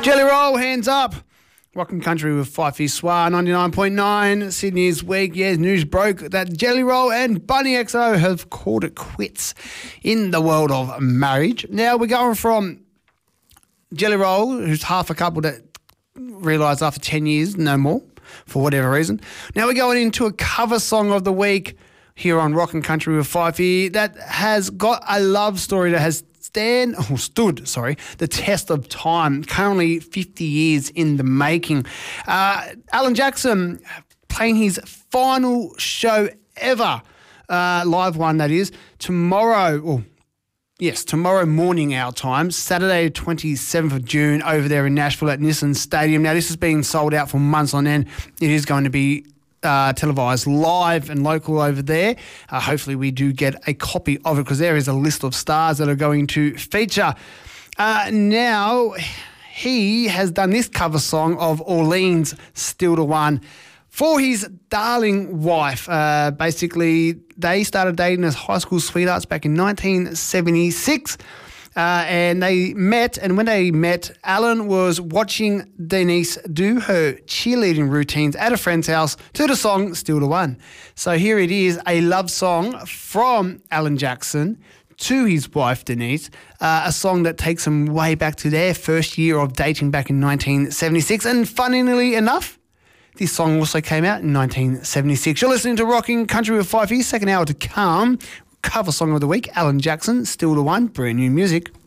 Jelly Roll, hands up. Rockin' Country with Fifey Swar, 99.9, Sydney's week. Yeah, news broke that Jelly Roll and Bunny XO have called it quits in the world of marriage. Now we're going from Jelly Roll, who's half a couple that realised after 10 years, no more, for whatever reason. Now we're going into a cover song of the week here on Rockin' Country with Fifey that has got a love story that has stood the test of time, currently 50 years in the making. Alan Jackson playing his final show ever, live one that is, tomorrow morning our time, Saturday 27th of June over there in Nashville at Nissan Stadium. Now this has been sold out for months on end. It is going to be televised live and local over there. Hopefully we do get a copy of it because there is a list of stars that are going to feature. Now he has done this cover song of Orleans' Still the One for his darling wife. Basically, they started dating as high school sweethearts back in 1976. And they met, and when they met, Alan was watching Denise do her cheerleading routines at a friend's house to the song Still the One. So here it is, a love song from Alan Jackson to his wife Denise, a song that takes them way back to their first year of dating back in 1976. And funnily enough, this song also came out in 1976. You're listening to Rockin' Country with Fifey, second hour to come. Cover song of the week, Alan Jackson, Still the One, brand new music.